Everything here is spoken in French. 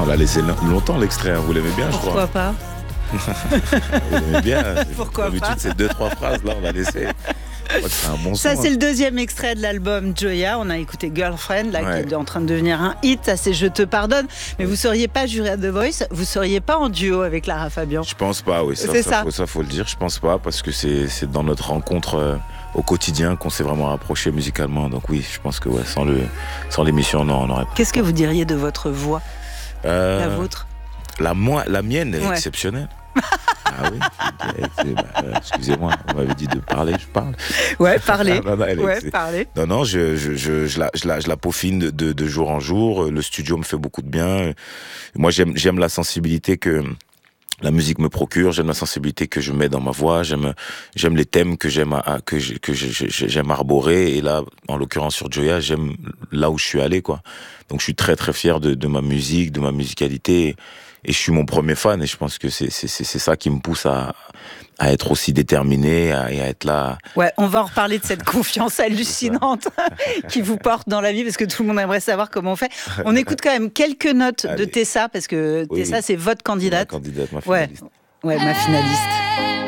on l'a laissé longtemps l'extrait, hein. Vous l'aimez bien, je crois. Pourquoi pas? Vous l'aimez bien. Pourquoi pas? D'habitude, c'est 2-3 phrases, là, on l'a laissé. Je crois que c'est un bon Ça, son, c'est hein. le deuxième extrait de l'album Joya. On a écouté Girlfriend, là, Ouais. qui est en train de devenir un hit. Ça, c'est Je te pardonne. Mais vous seriez pas juré à The Voice, vous seriez pas en duo avec Lara Fabian. Je pense pas, oui. C'est ça. Faut le dire. Je pense pas, parce que c'est dans notre rencontre au quotidien qu'on s'est vraiment rapproché musicalement. Donc oui, je pense que ouais, sans l'émission, non, on aurait pas. Qu'est-ce que vous diriez de votre voix, la vôtre? La mienne est exceptionnelle. Ah oui, excusez-moi, on m'avait dit de parler, je parle. Ouais, parlez. Non, Parlez. Non, je la peaufine de jour en jour. Le studio me fait beaucoup de bien. Moi, j'aime la sensibilité que la musique me procure. J'aime la sensibilité que je mets dans ma voix. J'aime les thèmes que j'aime j'aime arborer. Et là, en l'occurrence sur Joya, j'aime là où je suis allé, quoi. Donc, je suis très très fier de ma musique, de ma musicalité. Et je suis mon premier fan, et je pense que c'est ça qui me pousse à être aussi déterminé et à être là. Ouais, on va en reparler de cette confiance hallucinante qui vous porte dans la vie, parce que tout le monde aimerait savoir comment on fait. On écoute quand même quelques notes de Tessa, parce que Tessa, c'est votre candidate. Ma candidate, ma finaliste. Ouais, ma finaliste.